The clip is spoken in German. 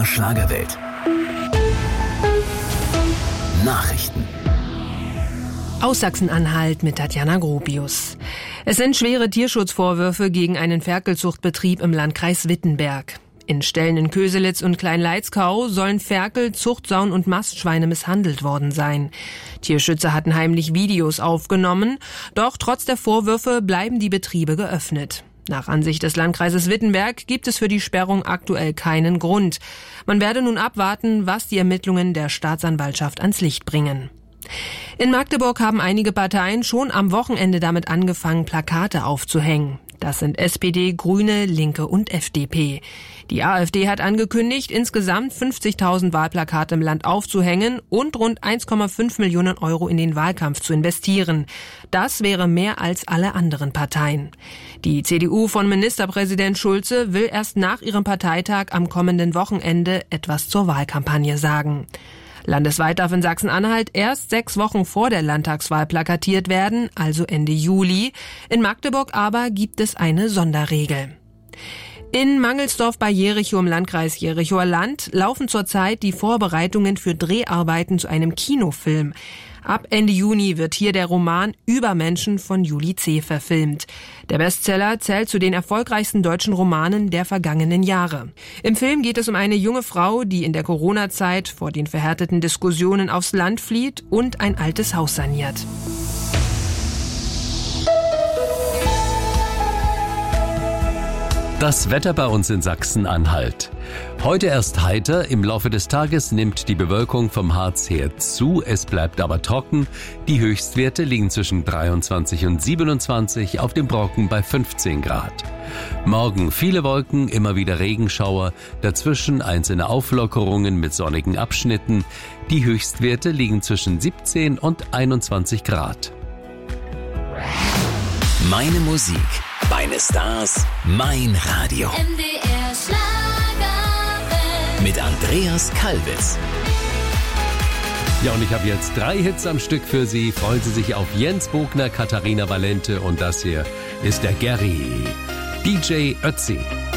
Schlagerwelt. Nachrichten. Aus Sachsen-Anhalt mit Tatjana Gropius. Es sind schwere Tierschutzvorwürfe gegen einen Ferkelzuchtbetrieb im Landkreis Wittenberg. In Ställen in Köselitz und Kleinleitzkau sollen Ferkel, Zuchtsauen und Mastschweine misshandelt worden sein. Tierschützer hatten heimlich Videos aufgenommen, doch trotz der Vorwürfe bleiben die Betriebe geöffnet. Nach Ansicht des Landkreises Wittenberg gibt es für die Sperrung aktuell keinen Grund. Man werde nun abwarten, was die Ermittlungen der Staatsanwaltschaft ans Licht bringen. In Magdeburg haben einige Parteien schon am Wochenende damit angefangen, Plakate aufzuhängen. Das sind SPD, Grüne, Linke und FDP. Die AfD hat angekündigt, insgesamt 50.000 Wahlplakate im Land aufzuhängen und rund 1,5 Millionen Euro in den Wahlkampf zu investieren. Das wäre mehr als alle anderen Parteien. Die CDU von Ministerpräsident Schulze will erst nach ihrem Parteitag am kommenden Wochenende etwas zur Wahlkampagne sagen. Landesweit darf in Sachsen-Anhalt erst 6 Wochen vor der Landtagswahl plakatiert werden, also Ende Juli. In Magdeburg aber gibt es eine Sonderregel. In Mangelsdorf bei Jerichow im Landkreis Jerichower Land laufen zurzeit die Vorbereitungen für Dreharbeiten zu einem Kinofilm. Ab Ende Juni wird hier der Roman Übermenschen von Julie C. verfilmt. Der Bestseller zählt zu den erfolgreichsten deutschen Romanen der vergangenen Jahre. Im Film geht es um eine junge Frau, die in der Corona-Zeit vor den verhärteten Diskussionen aufs Land flieht und ein altes Haus saniert. Das Wetter bei uns in Sachsen-Anhalt. Heute erst heiter, im Laufe des Tages nimmt die Bewölkung vom Harz her zu, es bleibt aber trocken. Die Höchstwerte liegen zwischen 23 und 27, auf dem Brocken bei 15 Grad. Morgen viele Wolken, immer wieder Regenschauer, dazwischen einzelne Auflockerungen mit sonnigen Abschnitten. Die Höchstwerte liegen zwischen 17 und 21 Grad. Meine Musik, meine Stars, mein Radio. MDR Schlagerwelt. Mit Andreas Kalbitz. Ja, und ich habe jetzt 3 Hits am Stück für Sie. Freuen Sie sich auf Jens Bogner, Katharina Valente und das hier ist der Gary. DJ Ötzi.